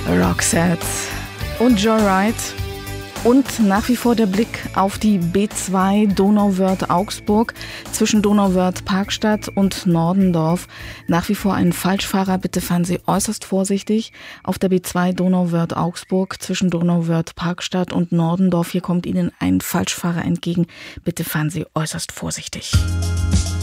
Roxette und Joyride. Und nach wie vor der Blick auf die B2 Donauwörth-Augsburg zwischen Donauwörth-Parkstadt und Nordendorf. Nach wie vor ein Falschfahrer, bitte fahren Sie äußerst vorsichtig. Auf der B2 Donauwörth-Augsburg zwischen Donauwörth-Parkstadt und Nordendorf. Hier kommt Ihnen ein Falschfahrer entgegen. Bitte fahren Sie äußerst vorsichtig.